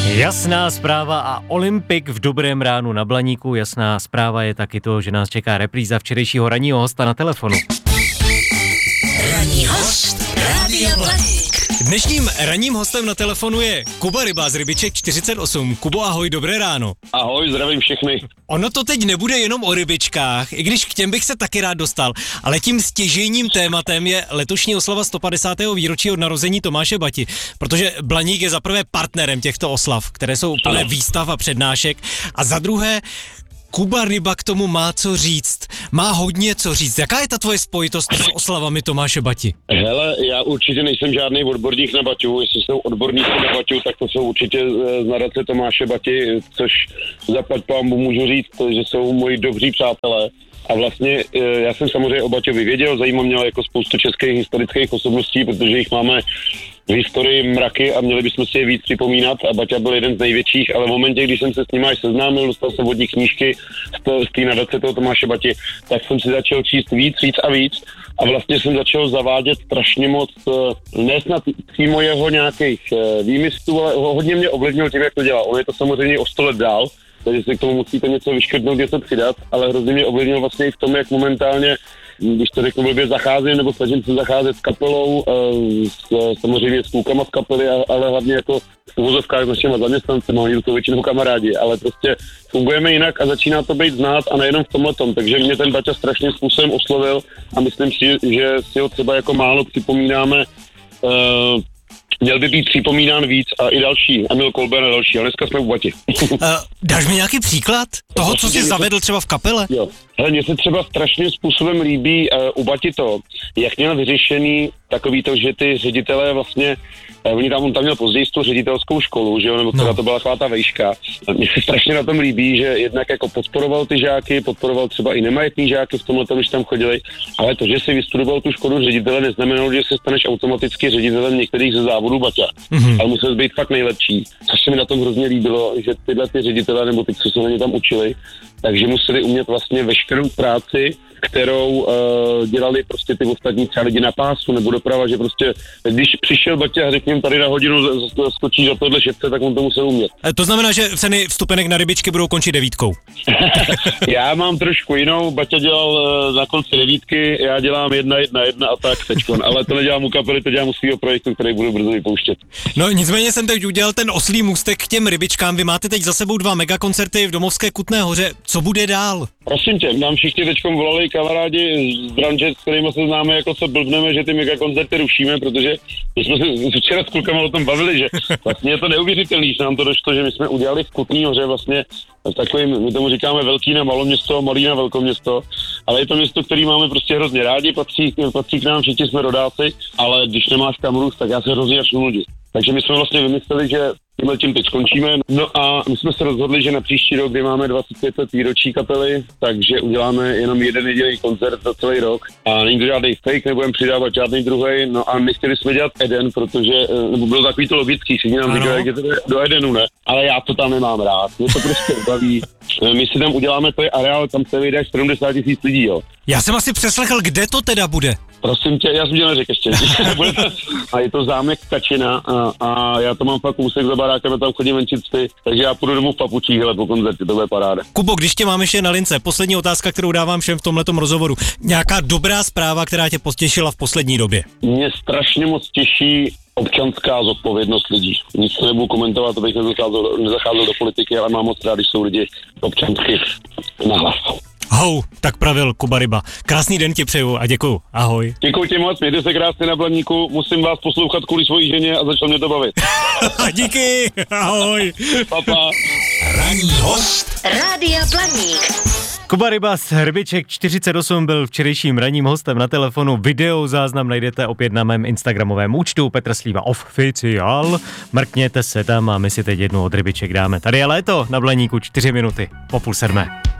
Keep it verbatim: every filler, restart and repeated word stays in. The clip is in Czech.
Jasná zpráva a Olympik v dobrém ránu na Blaníku. Jasná zpráva je taky to, že nás čeká repríza včerejšího ranního hosta na telefonu. Ranní host Rádia Blaník. Dnešním ranním hostem na telefonu je Kuba Ryba z Rybiček čtyřicet osm. Kubo, ahoj, dobré ráno. Ahoj, zdravím všechny. Ono to teď nebude jenom o rybičkách, i když k těm bych se taky rád dostal, ale tím stěžejním tématem je letošní oslava sto padesátého výročí od narození Tomáše Bati, protože Blaník je za prvé partnerem těchto oslav, které jsou plné výstav a přednášek, a za druhé Kuba Ryba k tomu má co říct. Má hodně co říct. Jaká je ta tvoje spojitost s oslavami Tomáše Bati? Hele, já určitě nejsem žádný odborník na Baťu. Jestli jsou odborníci na Baťu, tak to jsou určitě z nadace Tomáše Bati, což zaplať pánbu můžu říct, že jsou moji dobří přátelé. A vlastně já jsem samozřejmě o Baťovi věděl, zajímá mě jako spoustu českých historických osobností, protože jich máme v historii mraky a měli bychom si je víc připomínat, a Baťa byl jeden z největších, ale v momentě, když jsem se s ním až seznámil, dostal jsem od nich knížky z té nadace toho Tomáše Bati, tak jsem si začal číst víc, víc a víc a vlastně jsem začal zavádět strašně moc, ne snad přímo jeho nějakých výmyslů, ale hodně mě ovlivnil tím, jak to dělá. On je to samozřejmě o sto let dál, takže si k tomu musíte něco vyškrtnout, něco přidat, ale hrozně mě ovlivnil vlastně i v tom, jak momentálně, když to řeknu blbě, zacházím, nebo snažím se zacházet s kapelou, s, samozřejmě s klukama z kapely, ale hlavně jako v uvozovkách s našimi zaměstnanci, oni to většinou kamarádi, ale prostě fungujeme jinak a začíná to být znát a nejenom v tomhletom, takže mě ten Baťa strašným způsobem oslovil a myslím si, že si ho třeba jako málo připomínáme. Uh, Měl by být připomínán víc a i další, Emil Kolben a další, ale dneska jsme u Bati. Uh, dáš mi nějaký příklad toho, co jsi zavedl třeba v kapele? Jo. Hele, mně se třeba strašným způsobem líbí uh, u Bati to, jak měl vyřešený takový to, že ty ředitelé vlastně, uh, oni tam, on tam měl později tu ředitelskou školu, že jo, nebo teda to byla taková ta vejška. Mně se strašně na tom líbí, že jednak jako podporoval ty žáky, podporoval třeba i nemajetný žáky v tomhle, když tam chodili, ale to, že si vystudoval tu školu ředitele, neznamenalo, že se staneš automaticky ředitelem některých ze závodů Baťa, mm-hmm. ale musel být fakt nejlepší. Což se mi na tom hrozně líbilo, že tyhle ty ředitele, nebo ty, co se na ně tam učili, takže museli umět vlastně veškerou práci, kterou uh, dělali prostě ty ostatní třeba lidi na pásu nebo doprava, že prostě, když přišel Baťa a řekněme tady na hodinu skočí za tohle šepce, tak on to musel umět. To znamená, že ceny vstupenek na rybičky budou končit devítkou. Já mám trošku jinou, Baťa dělal uh, na konci devítky, já dělám jedna, jedna, jedna a tak teďkon, ale to nedělám u kapely, to dělám u svýho projektu, který budu brzo vypouštět. No nicméně jsem teď udělal ten oslý můstek k těm rybičkám, vy máte teď za sebou dva megakoncerty v Domovské Kutné Hoře, co bude dál? Prosím tě, nám všichni teďkom volali kamarádi z branže, s kterými se známe, jako se blbneme, že ty megakoncerty rušíme, protože my jsme se včera s klukama o tom bavili, že vlastně je to neuvěřitelný, že nám to došlo, že my jsme udělali v Kutné Hoře vlastně takovým, my tomu říkáme velký na maloměsto, malý na velkoměsto, ale je to město, který máme prostě hrozně rádi, patří, patří k nám, všichni jsme rodáci, ale když nemáš kam růst, tak já se hrozně začnu nudit. Takže my jsme vlastně vymysleli, že tímhle tím teď skončíme. No a my jsme se rozhodli, že na příští rok, kdy máme dvacet pět let výročí kapely, takže uděláme jenom jeden jediný koncert za celý rok. A není to žádný fake, nebudeme přidávat žádný druhý. No a nechtěli jsme dělat Eden, protože, nebo bylo takový to logický, všichni nám říkali, jak je to do Edenu, ne? Ale já to tam nemám rád, mě to prostě baví. My si tam uděláme, to je areál, tam se vyjde sedmdesát tisíc lidí, jo. Já jsem asi přeslechl, kde to teda bude? Prosím tě, já jsem tě neřekl ještě. A je to zámek Kačina a, a já to mám fakt úsek za barákem, tam chodím venčit ty, takže já půjdu domů v papučích, hele, po koncertě, to bude paráda. Kubo, když tě mám ještě na lince, poslední otázka, kterou dávám všem v tomhletom rozhovoru. Nějaká dobrá zpráva, která tě potěšila v poslední době? Mě strašně moc těší občanská zodpovědnost lidí. Nic se nebudu komentovat, abych nezacházel, nezacházel do politiky, ale mám moc rád, když jsou lidi občansky nahlas. Hou, tak pravil Kuba Ryba. Krásný den ti přeju a děkuju. Ahoj. Děkuji ti moc, mějte se krásně na Blaníku, musím vás poslouchat kvůli svojí ženě a začal mě to bavit. Díky, ahoj. Papa. Ranní host Rádia Blaník. Kuba Ryba z Rybiček čtyřicet osm byl včerejším ranním hostem na telefonu. Video záznam najdete opět na mém instagramovém účtu Petr Slíva Oficiál. Mrkněte se tam a my si teď jednu od Rybiček dáme. Tady je léto na Blaníku, čtyři minuty po půl sedmé.